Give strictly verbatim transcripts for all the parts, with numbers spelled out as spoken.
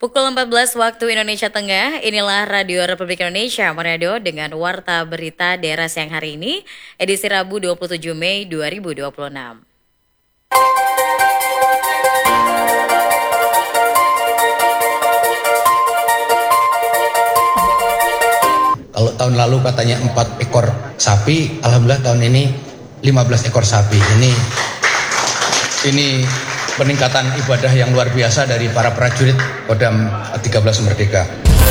Pukul empat belas waktu Indonesia Tengah, inilah Radio Republik Indonesia Manado dengan Warta Berita Daerah siang hari ini, edisi Rabu dua puluh tujuh Mei dua ribu dua puluh enam. Kalau tahun lalu katanya empat ekor sapi, alhamdulillah tahun ini lima belas ekor sapi. Ini ini peningkatan ibadah yang luar biasa dari para prajurit Kodam tiga belas Merdeka.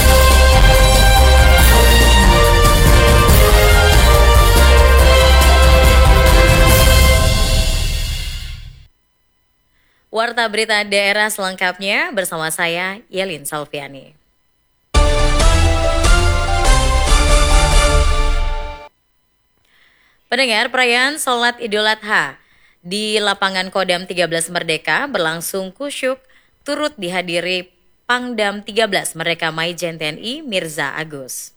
Warta Berita Daerah selengkapnya bersama saya, Yelin Salviani. Pendengar, perayaan Sholat Idul Adha di lapangan Kodam tiga belas Merdeka berlangsung kusyuk, turut dihadiri Pangdam tiga belas Merdeka Maijen T N I Mirza Agus.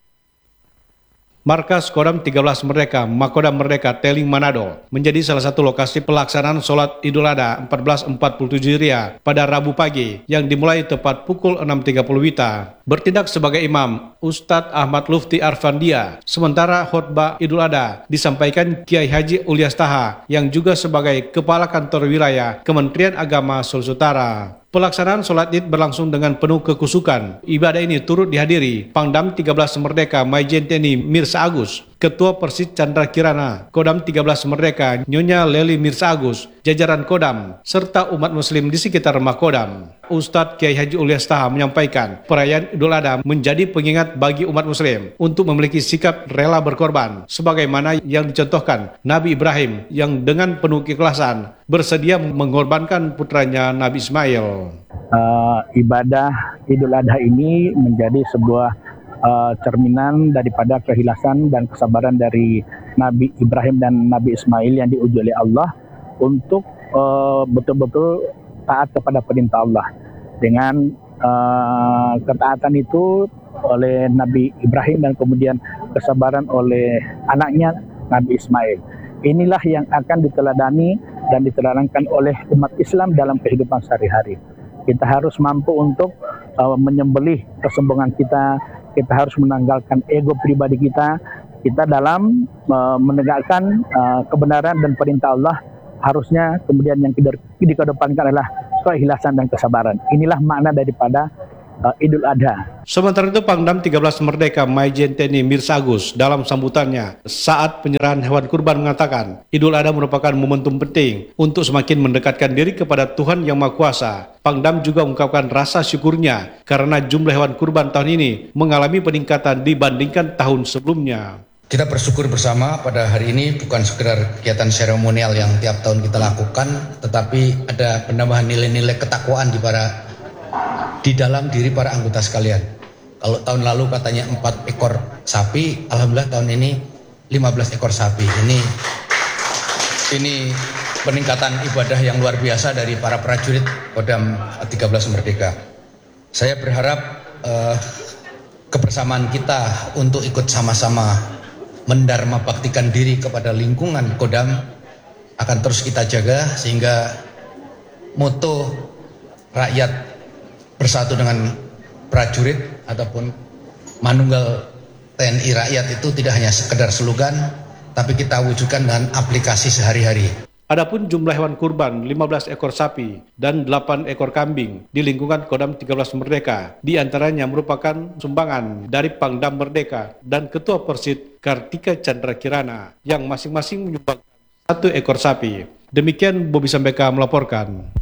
Markas Kodam tiga belas Merdeka, Makodam Merdeka, Teling Manado, menjadi salah satu lokasi pelaksanaan sholat Idul Adha seribu empat ratus empat puluh tujuh Hijriah pada Rabu pagi yang dimulai tepat pukul enam tiga puluh Wita. Bertindak sebagai imam, Ustadz Ahmad Lufti Arfandia, sementara khutbah Idul Adha disampaikan Kiai Haji Ulyas Taha yang juga sebagai Kepala Kantor Wilayah Kementerian Agama Sulawesi Utara. Pelaksanaan sholat id berlangsung dengan penuh kekusukan. Ibadah ini turut dihadiri Pangdam tiga belas Merdeka Maijen T N I Mirza Agus, Ketua Persis Chandra Kirana, Kodam tiga belas Merdeka Nyonya Leli Mirza Agus, jajaran Kodam, serta umat muslim di sekitar Makodam. Ustadz Kiai Haji Ulyas Taha menyampaikan perayaan Idul Adha menjadi pengingat bagi umat muslim untuk memiliki sikap rela berkorban sebagaimana yang dicontohkan Nabi Ibrahim yang dengan penuh keikhlasan bersedia mengorbankan putranya Nabi Ismail. Uh, ibadah Idul Adha ini menjadi sebuah uh, cerminan daripada keikhlasan dan kesabaran dari Nabi Ibrahim dan Nabi Ismail yang diuji oleh Allah untuk uh, betul-betul taat kepada perintah Allah. Dengan uh, ketaatan itu oleh Nabi Ibrahim dan kemudian kesabaran oleh anaknya Nabi Ismail. Inilah yang akan diteladani dan diterangkan oleh umat Islam dalam kehidupan sehari-hari. Kita harus mampu untuk uh, menyembelih kesombongan kita, kita harus menanggalkan ego pribadi kita, kita dalam uh, menegakkan uh, kebenaran dan perintah Allah. Harusnya kemudian yang dikedepankan adalah keikhlasan dan kesabaran. Inilah makna daripada uh, Idul Adha. Sementara itu Pangdam tiga belas Merdeka Maijen T N I Mirza Agus dalam sambutannya saat penyerahan hewan kurban mengatakan Idul Adha merupakan momentum penting untuk semakin mendekatkan diri kepada Tuhan Yang Maha Kuasa. Pangdam juga mengungkapkan rasa syukurnya karena jumlah hewan kurban tahun ini mengalami peningkatan dibandingkan tahun sebelumnya. Kita bersyukur bersama pada hari ini bukan sekedar kegiatan seremonial yang tiap tahun kita lakukan, tetapi ada penambahan nilai-nilai ketakwaan di para di dalam diri para anggota sekalian. Kalau tahun lalu katanya empat ekor sapi, alhamdulillah tahun ini lima belas ekor sapi. Ini ini peningkatan ibadah yang luar biasa dari para prajurit Kodam tiga belas Merdeka. Saya berharap uh, kebersamaan kita untuk ikut sama-sama mendharma baktikan diri kepada lingkungan Kodam akan terus kita jaga sehingga moto rakyat bersatu dengan prajurit ataupun manunggal T N I rakyat itu tidak hanya sekedar slogan, tapi kita wujudkan dengan aplikasi sehari-hari. Adapun jumlah hewan kurban lima belas ekor sapi dan delapan ekor kambing di lingkungan Kodam tiga belas Merdeka, di antaranya merupakan sumbangan dari Pangdam Merdeka dan Ketua Persid Kartika Chandra Kirana yang masing-masing menyumbangkan satu ekor sapi. Demikian Bobi Sambeka melaporkan.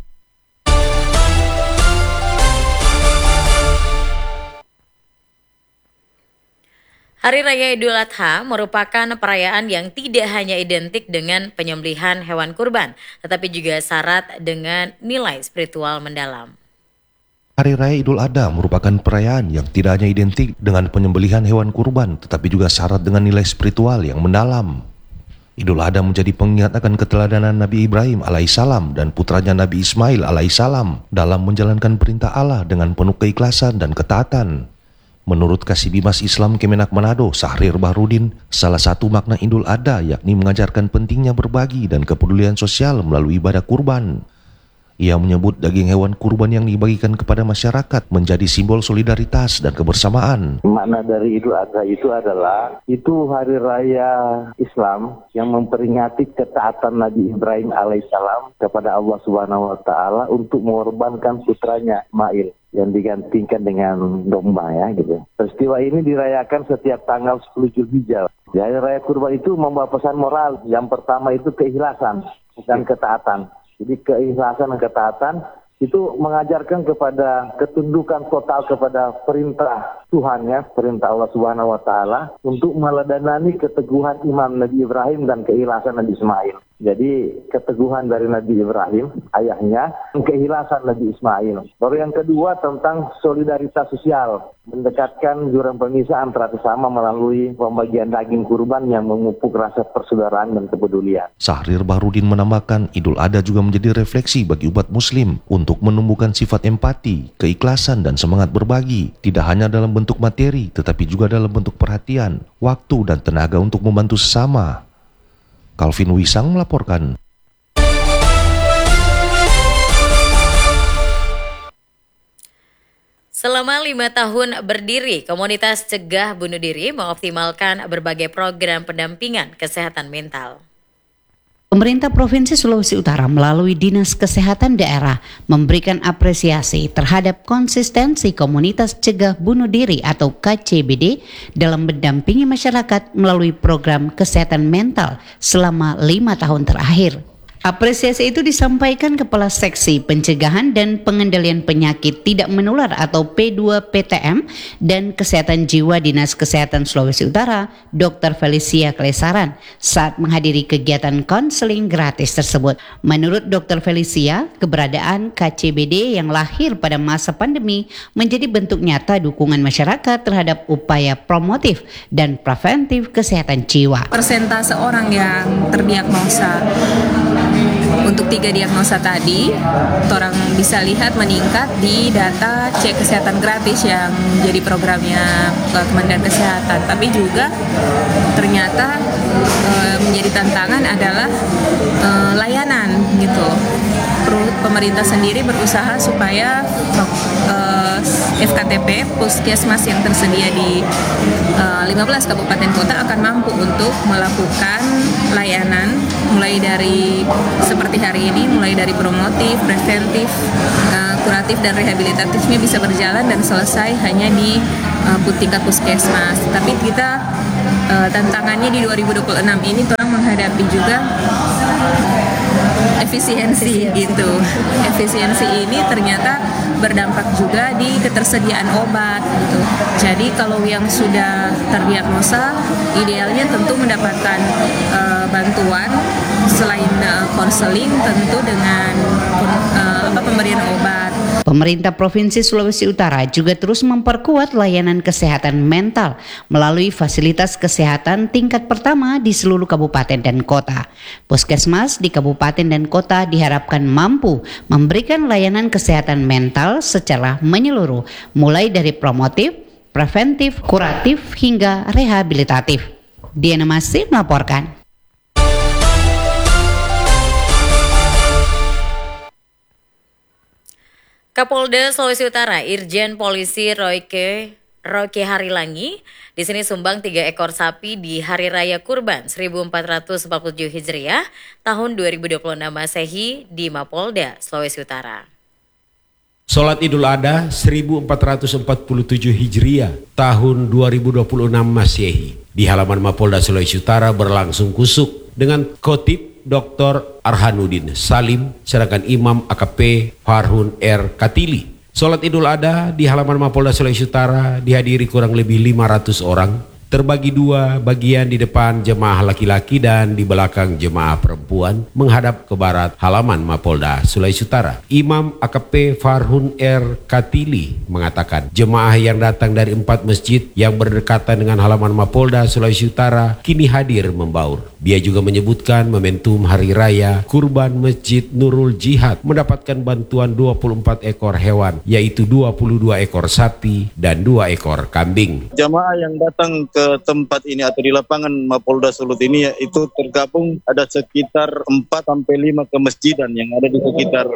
Hari Raya Idul Adha merupakan perayaan yang tidak hanya identik dengan penyembelihan hewan kurban, tetapi juga syarat dengan nilai spiritual mendalam. Hari Raya Idul Adha merupakan perayaan yang tidak hanya identik dengan penyembelihan hewan kurban, tetapi juga syarat dengan nilai spiritual yang mendalam. Idul Adha menjadi pengingat akan keteladanan Nabi Ibrahim alaihissalam dan putranya Nabi Ismail alaihissalam dalam menjalankan perintah Allah dengan penuh keikhlasan dan ketaatan. Menurut Kasibimas Islam Kemenak Manado, Sahrir Bahrudin, salah satu makna Idul Adha yakni mengajarkan pentingnya berbagi dan kepedulian sosial melalui ibadah kurban. Ia menyebut daging hewan kurban yang dibagikan kepada masyarakat menjadi simbol solidaritas dan kebersamaan. Makna dari Idul Adha itu adalah itu hari raya Islam yang memperingati ketaatan Nabi Ibrahim alaihissalam kepada Allah Subhanahu wa taala untuk mengorbankan putranya Ismail yang digantikan dengan domba ya gitu. Peristiwa ini dirayakan setiap tanggal sepuluh Zulhijjah. Di hari raya kurban itu membawa pesan moral. Yang pertama itu keikhlasan dan ketaatan. Jadi keikhlasan dan ketaatan itu mengajarkan kepada ketundukan total kepada perintah Tuhan ya, perintah Allah Subhanahu wa taala untuk meneladani keteguhan iman Nabi Ibrahim dan keikhlasan Nabi Ismail. Jadi keteguhan dari Nabi Ibrahim, ayahnya, dan keikhlasan Nabi Ismail. Baru yang kedua tentang solidaritas sosial, mendekatkan jurang pemisah antara sesama melalui pembagian daging kurban yang memupuk rasa persaudaraan dan kepedulian. Syahrir Bahrudin menambahkan Idul Adha juga menjadi refleksi bagi umat muslim untuk menumbuhkan sifat empati, keikhlasan dan semangat berbagi, tidak hanya dalam bentuk materi tetapi juga dalam bentuk perhatian, waktu dan tenaga untuk membantu sesama. Calvin Wisang melaporkan. Selama lima tahun berdiri, komunitas Cegah Bunuh Diri mengoptimalkan berbagai program pendampingan kesehatan mental. Pemerintah Provinsi Sulawesi Utara melalui Dinas Kesehatan Daerah memberikan apresiasi terhadap konsistensi komunitas Cegah Bunuh Diri atau K C B D dalam mendampingi masyarakat melalui program kesehatan mental selama lima tahun terakhir. Apresiasi itu disampaikan Kepala Seksi Pencegahan dan Pengendalian Penyakit Tidak Menular atau P dua P T M dan Kesehatan Jiwa Dinas Kesehatan Sulawesi Utara, Doktor Felicia Klesaran, saat menghadiri kegiatan konseling gratis tersebut. Menurut Doktor Felicia, keberadaan K C B D yang lahir pada masa pandemi menjadi bentuk nyata dukungan masyarakat terhadap upaya promotif dan preventif kesehatan jiwa. Persentase orang yang terdiagnosa untuk tiga diagnosa tadi, orang bisa lihat meningkat di data cek kesehatan gratis yang jadi programnya Kementerian Kesehatan. Tapi juga ternyata e, menjadi tantangan adalah e, layanan gitu. Pemerintah sendiri berusaha supaya e, F K T P puskesmas yang tersedia di e, lima belas kabupaten kota akan mampu untuk melakukan layanan mulai dari seperti hari ini, mulai dari promotif, preventif, uh, kuratif dan rehabilitatifnya bisa berjalan dan selesai hanya di uh, tingkat puskesmas. Tapi kita uh, tantangannya di dua ribu dua puluh enam ini orang menghadapi juga efisiensi gitu. Efisiensi ini ternyata berdampak juga di ketersediaan obat gitu. Jadi kalau yang sudah terdiagnosa idealnya tentu mendapatkan uh, bantuan selain konseling uh, tentu dengan uh, apa pemberian obat. Pemerintah Provinsi Sulawesi Utara juga terus memperkuat layanan kesehatan mental melalui fasilitas kesehatan tingkat pertama di seluruh kabupaten dan kota. Puskesmas di kabupaten dan kota diharapkan mampu memberikan layanan kesehatan mental secara menyeluruh, mulai dari promotif, preventif, kuratif hingga rehabilitatif. Diana Masih melaporkan. Kapolda Sulawesi Utara Irjen Polisi Royke Royke Harilangi di sini sumbang tiga ekor sapi di Hari Raya Kurban seribu empat ratus empat puluh tujuh Hijriah tahun dua ribu dua puluh enam Masehi di Mapolda Sulawesi Utara. Salat Idul Adha seribu empat ratus empat puluh tujuh Hijriah tahun dua ribu dua puluh enam Masehi di halaman Mapolda Sulawesi Utara berlangsung kusuk dengan khotib Doktor Arhanuddin Salim, sedangkan Imam A K P Farhun R. Katili. Salat Idul Adha di halaman Mapolda Sulawesi Utara dihadiri kurang lebih lima ratus orang, terbagi dua bagian di depan jemaah laki-laki dan di belakang jemaah perempuan menghadap ke barat halaman Mapolda Sulawesi Utara. Imam A K P Farhun R. Katili mengatakan jemaah yang datang dari empat masjid yang berdekatan dengan halaman Mapolda Sulawesi Utara kini hadir membaur. Dia juga menyebutkan momentum Hari Raya Kurban Masjid Nurul Jihad mendapatkan bantuan dua puluh empat ekor hewan, yaitu dua puluh dua ekor sapi dan dua ekor kambing. Jamaah yang datang ke tempat ini atau di lapangan Mapolda Sulut ini itu tergabung ada sekitar empat sampai lima kemasjidan yang ada di sekitar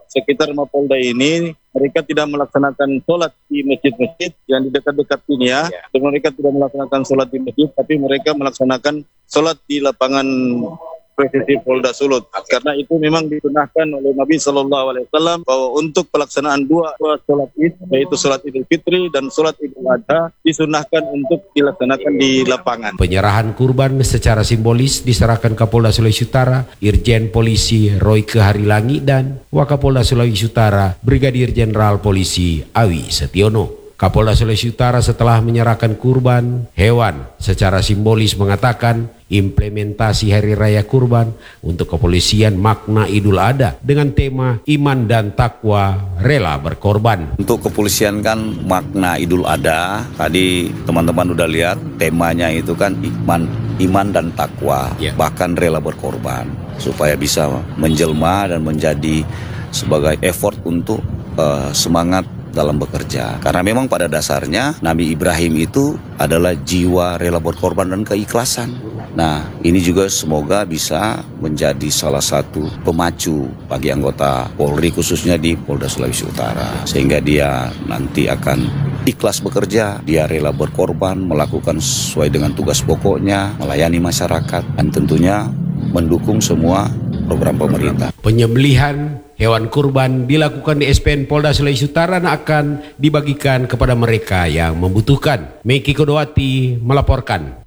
sekitar Mapolda ini mereka tidak melaksanakan sholat di masjid-masjid yang di dekat-dekat ini ya. Dan mereka tidak melaksanakan sholat di masjid, tapi mereka melaksanakan sholat di lapangan Presisi Polda Sulut. Karena itu memang disunahkan oleh Nabi Shallallahu Alaihi Wasallam bahwa untuk pelaksanaan dua, dua sholat id, yaitu sholat Idul Fitri dan sholat Idul Adha, disunahkan untuk dilaksanakan di lapangan. Penyerahan kurban secara simbolis diserahkan Kapolda Sulawesi Utara, Irjen Polisi Royke Harilangi dan Wakapolda Sulawesi Utara, Brigadir Jenderal Polisi Awi Setiono. Kapolda Sulawesi Utara setelah menyerahkan kurban hewan secara simbolis mengatakan implementasi Hari Raya Kurban untuk kepolisian makna Idul Adha dengan tema iman dan takwa rela berkorban. Untuk kepolisian kan makna Idul Adha, tadi teman-teman udah lihat temanya itu kan iman, iman dan takwa, yeah. bahkan rela berkorban supaya bisa menjelma dan menjadi sebagai effort untuk uh, semangat dalam bekerja. Karena memang pada dasarnya Nabi Ibrahim itu adalah jiwa rela berkorban dan keikhlasan. Nah, ini juga semoga bisa menjadi salah satu pemacu bagi anggota Polri khususnya di Polda Sulawesi Utara. Sehingga dia nanti akan ikhlas bekerja, dia rela berkorban, melakukan sesuai dengan tugas pokoknya, melayani masyarakat, dan tentunya mendukung semua program pemerintah. Penyembelihan hewan kurban dilakukan di S P N Polda Sulawesi Utara dan akan dibagikan kepada mereka yang membutuhkan. Meki Kodowati melaporkan.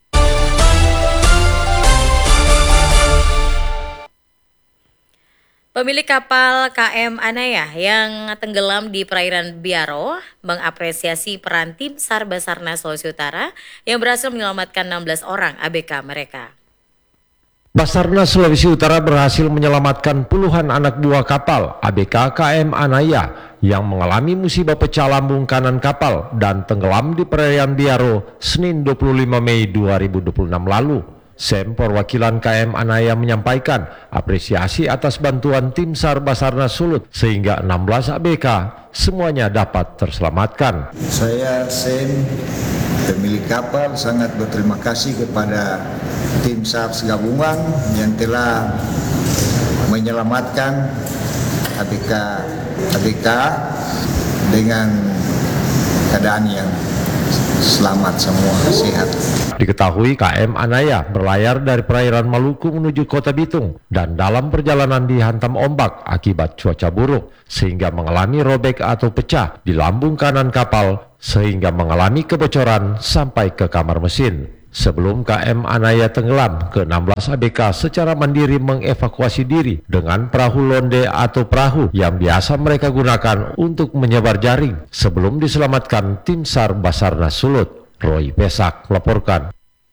Pemilik kapal K M Anaya yang tenggelam di perairan Biaro mengapresiasi peran tim SAR Basarnas Sulawesi Utara yang berhasil menyelamatkan enam belas orang A B K mereka. Basarnas Sulawesi Utara berhasil menyelamatkan puluhan anak buah kapal A B K K M Anaya yang mengalami musibah pecah lambung kanan kapal dan tenggelam di perairan Biaro Senin dua puluh lima Mei dua ribu dua puluh enam lalu. Sem perwakilan K M Anaya menyampaikan apresiasi atas bantuan tim SAR Basarnas Sulut sehingga enam belas A B K semuanya dapat terselamatkan. Saya Sem, pemilik kapal, sangat berterima kasih kepada tim SAR gabungan yang telah menyelamatkan A B K A B K dengan keadaan yang selamat, semua sehat. Diketahui K M Anaya berlayar dari perairan Maluku menuju Kota Bitung dan dalam perjalanan dihantam ombak akibat cuaca buruk sehingga mengalami robek atau pecah di lambung kanan kapal sehingga mengalami kebocoran sampai ke kamar mesin. Sebelum K M Anaya tenggelam, ke enam belas A B K secara mandiri mengevakuasi diri dengan perahu londe atau perahu yang biasa mereka gunakan untuk menyebar jaring sebelum diselamatkan tim SAR Basarnas Sulut. Roy Pesak melaporkan.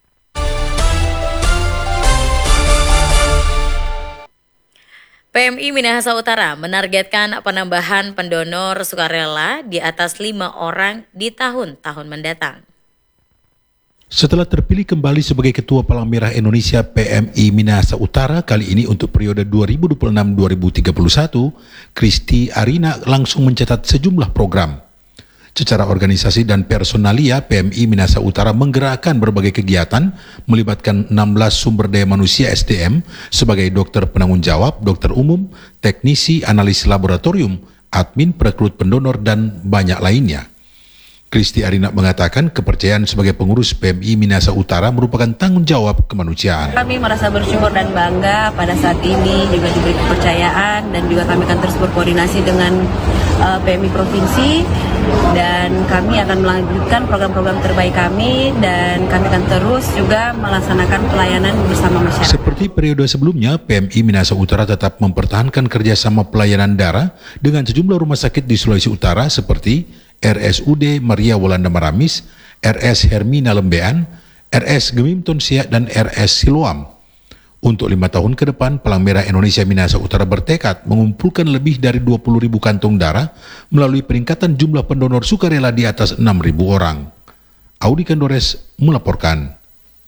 P M I Minahasa Utara menargetkan penambahan pendonor sukarela di atas lima orang di tahun-tahun mendatang. Setelah terpilih kembali sebagai Ketua Palang Merah Indonesia P M I Minahasa Utara kali ini untuk periode dua ribu dua puluh enam sampai dua ribu tiga puluh satu, Kristi Arina langsung mencatat sejumlah program. Secara organisasi dan personalia, P M I Minahasa Utara menggerakkan berbagai kegiatan melibatkan enam belas sumber daya manusia S D M sebagai dokter penanggung jawab, dokter umum, teknisi, analis laboratorium, admin, perekrut pendonor, dan banyak lainnya. Kristi Arina mengatakan kepercayaan sebagai pengurus P M I Minahasa Utara merupakan tanggung jawab kemanusiaan. Kami merasa bersyukur dan bangga pada saat ini juga diberi kepercayaan dan juga kami akan terus berkoordinasi dengan uh, P M I Provinsi dan kami akan melanjutkan program-program terbaik kami dan kami akan terus juga melaksanakan pelayanan bersama masyarakat. Seperti periode sebelumnya, P M I Minahasa Utara tetap mempertahankan kerjasama pelayanan darah dengan sejumlah rumah sakit di Sulawesi Utara seperti R S U D Maria Walanda Maramis, R S Hermina Lembean, R S Gemimton Siak, dan R S Siloam. Untuk lima tahun ke depan, Palang Merah Indonesia Minahasa Utara bertekad mengumpulkan lebih dari dua puluh ribu kantong darah melalui peningkatan jumlah pendonor sukarela di atas enam ribu orang. Audi Kandores melaporkan.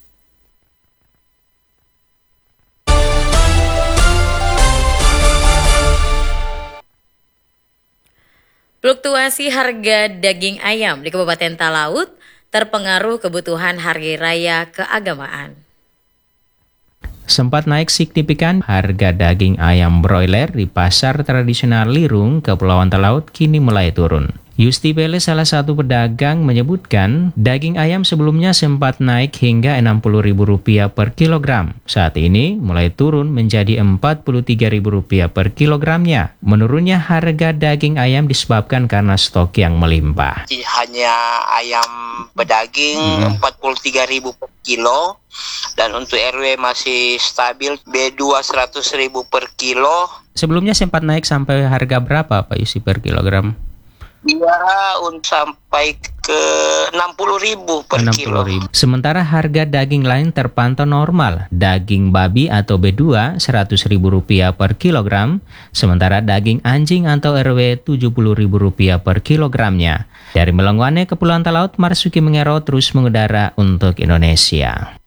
Fluktuasi harga daging ayam di Kabupaten Talaut terpengaruh kebutuhan hari raya keagamaan. sempat naik signifikan. Harga daging ayam broiler di pasar tradisional Lirung, Kepulauan Talaut kini mulai turun. Yusti Pele, salah satu pedagang, menyebutkan daging ayam sebelumnya sempat naik hingga enam puluh ribu rupiah per kilogram. Saat ini mulai turun menjadi empat puluh tiga ribu rupiah per kilogramnya. Menurunnya harga daging ayam disebabkan karena stok yang melimpah. Hanya ayam pedaging hmm. empat puluh tiga ribu per kilo, dan untuk R W masih stabil B dua seratus ribu per kilo. Sebelumnya sempat naik sampai harga berapa Pak Yusi per kilogram? Ya, untuk sampai ke enam puluh ribu per enam puluh ribu. Kilo. Sementara harga daging lain terpantau normal. Daging babi atau B dua seratus ribu rupiah per kilogram, sementara daging anjing atau R W tujuh puluh ribu rupiah per kilogramnya. Dari Melongwane, Kepulauan Talaut, Marsuki Mengero terus mengudara untuk Indonesia.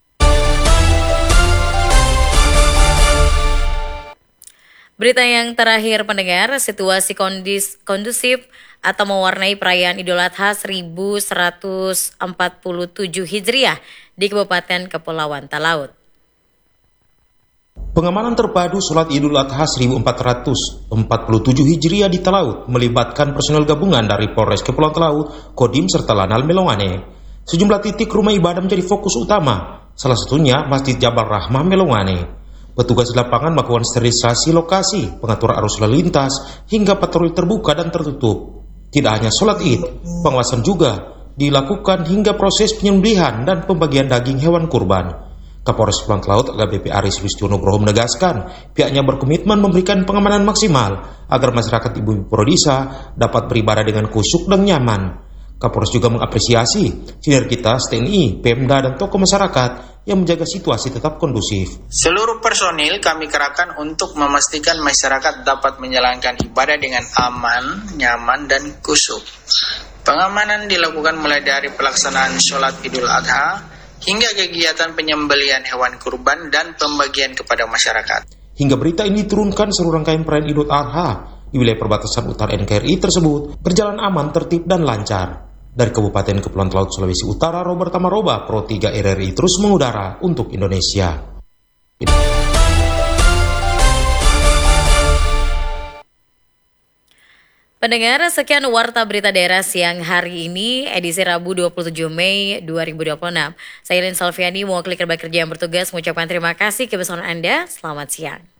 Berita yang terakhir pendengar, situasi kondis, kondusif atau mewarnai perayaan Idul Adha seribu seratus empat puluh tujuh Hijriah di Kabupaten Kepulauan Talaut. Pengamanan terpadu sholat Idul Adha seribu empat ratus empat puluh tujuh Hijriah di Talaut melibatkan personel gabungan dari Polres Kepulauan Talaut, Kodim serta Lanal Melongwane. Sejumlah titik rumah ibadah menjadi fokus utama, salah satunya Masjid Jabal Rahmah Melongwane. Petugas di lapangan melakukan sterilisasi lokasi, pengaturan arus lalu lintas, hingga patroli terbuka dan tertutup. Tidak hanya sholat id, pengawasan juga dilakukan hingga proses penyembelihan dan pembagian daging hewan kurban. Kapolres Kepulauan Talaut A K B P Aris Wistiono Nugroho menegaskan, pihaknya berkomitmen memberikan pengamanan maksimal agar masyarakat Ibu Prodisa dapat beribadah dengan khusyuk dan nyaman. Kapolres juga mengapresiasi sinergitas T N I, Pemda, dan tokoh masyarakat yang menjaga situasi tetap kondusif. Seluruh personil kami kerahkan untuk memastikan masyarakat dapat menjalankan ibadah dengan aman, nyaman, dan khusyuk. Pengamanan dilakukan mulai dari pelaksanaan sholat Idul Adha hingga kegiatan penyembelihan hewan kurban dan pembagian kepada masyarakat. Hingga berita ini diturunkan, seluruh rangkaian perayaan Idul Adha di wilayah perbatasan utara N K R I tersebut berjalan aman, tertib, dan lancar. Dari Kabupaten Kepulauan Talaut, Sulawesi Utara, Robert Tamaroba, Pro tiga R R I terus mengudara untuk Indonesia. Pendengar, sekian Warta Berita Daerah siang hari ini, edisi Rabu dua puluh tujuh Mei dua ribu dua puluh enam. Saya Lin Salviani, mewakili kerja yang bertugas mengucapkan terima kasih kebersamaan Anda. Selamat siang.